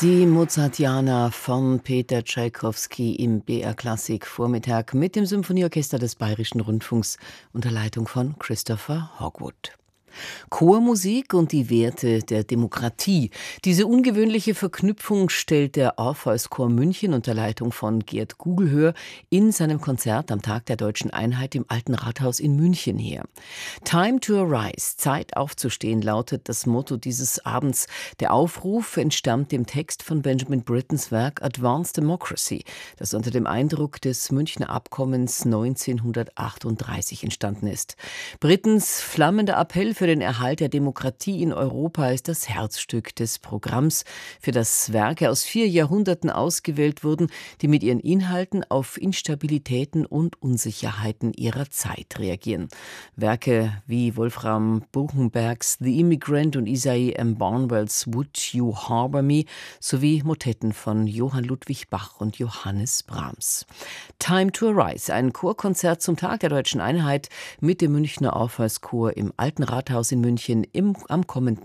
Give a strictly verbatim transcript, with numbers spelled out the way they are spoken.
Die Mozartiana von Peter Tschaikowski im B R Klassik Vormittag mit dem Symphonieorchester des Bayerischen Rundfunks unter Leitung von Christopher Hogwood. Chormusik und die Werte der Demokratie. Diese ungewöhnliche Verknüpfung stellt der Orpheus-Chor München unter Leitung von Gerd Gugelhöher in seinem Konzert am Tag der Deutschen Einheit im Alten Rathaus in München her. Time to Arise, Zeit aufzustehen, lautet das Motto dieses Abends. Der Aufruf entstammt dem Text von Benjamin Brittens Werk Advanced Democracy, das unter dem Eindruck des Münchner Abkommens neunzehnhundertachtunddreißig entstanden ist. Brittens flammender Appell für den Erhalt der Demokratie in Europa ist das Herzstück des Programms, für das Werke aus vier Jahrhunderten ausgewählt wurden, die mit ihren Inhalten auf Instabilitäten und Unsicherheiten ihrer Zeit reagieren. Werke wie Wolfram Buchenbergs The Immigrant und Isaiah M. Barnwells Would You Harbor Me sowie Motetten von Johann Ludwig Bach und Johannes Brahms. Time to Arise, ein Chorkonzert zum Tag der Deutschen Einheit mit dem Münchner Orpheus-Chor im Alten Rathaus in München im, am kommenden